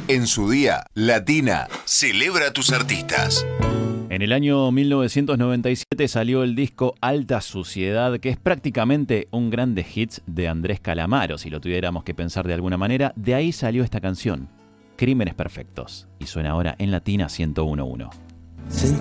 En su día, Latina celebra a tus artistas. En el año 1997 salió el disco Alta Suciedad, que es prácticamente un grandes hits de Andrés Calamaro, si lo tuviéramos que pensar de alguna manera. De ahí salió esta canción, Crímenes Perfectos, y suena ahora en Latina 101.1.